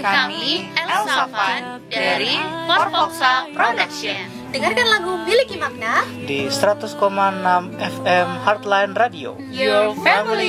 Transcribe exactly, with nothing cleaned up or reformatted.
Kami Elsafan dari Forfoxa Production. Dengarkan lagu Miliki Makna di seratus koma enam F M Heartline Radio. Your family